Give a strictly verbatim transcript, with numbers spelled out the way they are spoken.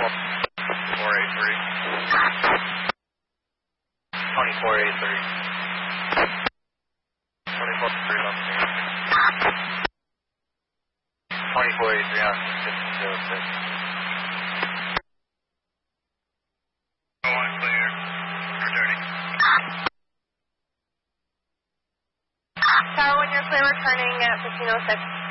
four eight three. twenty-four eight three. twenty-four three on the twenty-four eight three on fifteen zero six. One clear. Returning. Tower, when you're clear, returning at fifteen oh six.